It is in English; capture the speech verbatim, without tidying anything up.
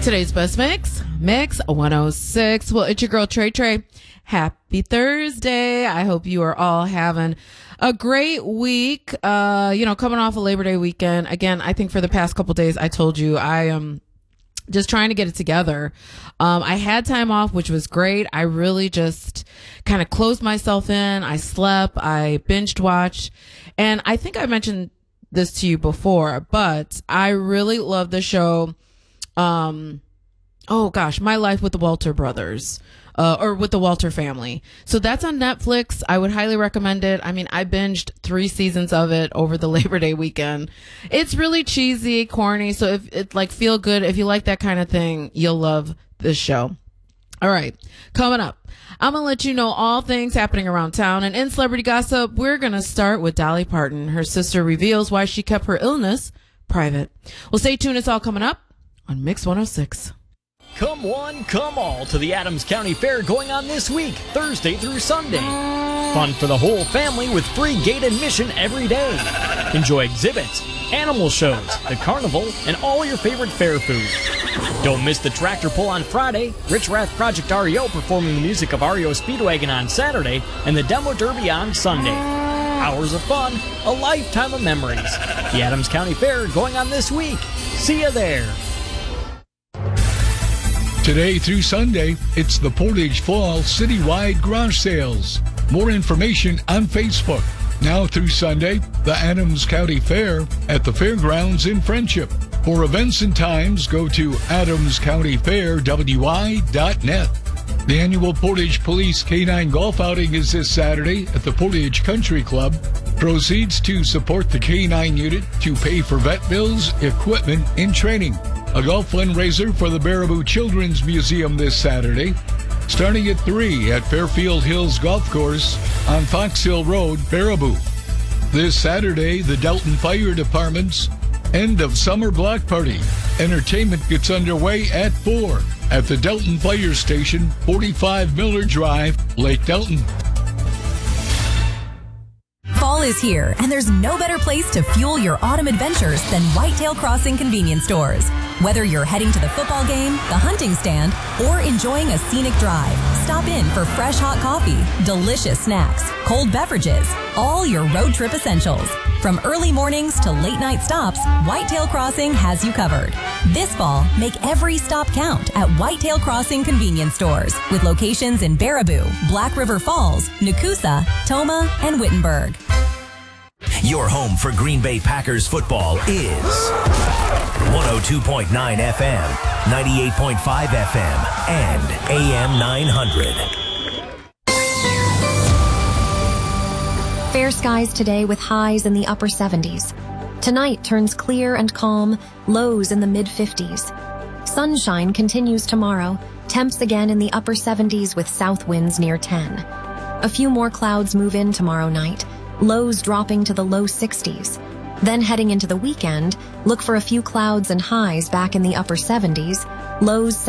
Today's best mix, Mix one oh six. Well, it's your girl, Trey Trey. Happy Thursday. I hope you are all having a great week. Uh, you know, coming off a Labor Day weekend. Again, I think for the past couple days, I told you I am just trying to get it together. Um, I had time off, which was great. I really just kind of closed myself in. I slept, I binged watched, and I think I mentioned this to you before, but I really love the show. Um, oh gosh, My Life with the Walter Brothers, uh, or with the Walter family. So that's on Netflix. I would highly recommend it. I mean, I binged three seasons of it over the Labor Day weekend. It's really cheesy, corny. So if it like feel good, if you like that kind of thing, you'll love this show. All right. Coming up, I'm going to let you know all things happening around town. And in celebrity gossip, we're going to start with Dolly Parton. Her sister reveals why she kept her illness private. Well, stay tuned. It's all coming up on Mix one oh six. Come one, come all to the Adams County Fair going on this week, Thursday through Sunday. Fun for the whole family with free gate admission every day. Enjoy exhibits, animal shows, the carnival, and all your favorite fair food. Don't miss the tractor pull on Friday, Rich Rath Project R E O performing the music of R E O Speedwagon on Saturday, and the Demo Derby on Sunday. Hours of fun, a lifetime of memories. The Adams County Fair going on this week. See you there. Today through Sunday, it's the Portage Fall Citywide Garage Sales. More information on Facebook. Now through Sunday, the Adams County Fair at the Fairgrounds in Friendship. For events and times, go to adams county fair w i dot net. The annual Portage Police K nine Golf Outing is this Saturday at the Portage Country Club. Proceeds to support the K nine unit to pay for vet bills, equipment, and training. A golf fundraiser for the Baraboo Children's Museum this Saturday, starting at three at Fairfield Hills Golf Course on Fox Hill Road, Baraboo. This Saturday, the Delton Fire Department's End of Summer Block Party. Entertainment gets underway at four at the Delton Fire Station, forty-five Miller Drive, Lake Delton. Fall is here, and there's no better place to fuel your autumn adventures than Whitetail Crossing convenience stores. Whether you're heading to the football game, the hunting stand, or enjoying a scenic drive, stop in for fresh hot coffee, delicious snacks, cold beverages, all your road trip essentials. From early mornings to late night stops, Whitetail Crossing has you covered. This fall, make every stop count at Whitetail Crossing convenience stores with locations in Baraboo, Black River Falls, Nakusa, Toma, and Wittenberg. Your home for Green Bay Packers football is one oh two point nine F M, ninety-eight point five F M, and A M nine hundred. Fair skies today with highs in the upper seventies. Tonight turns clear and calm, lows in the mid-fifties. Sunshine continues tomorrow, temps again in the upper seventies with south winds near ten. A few more clouds move in tomorrow night, lows dropping to the low sixties. Then heading into the weekend, look for a few clouds and highs back in the upper seventies, lows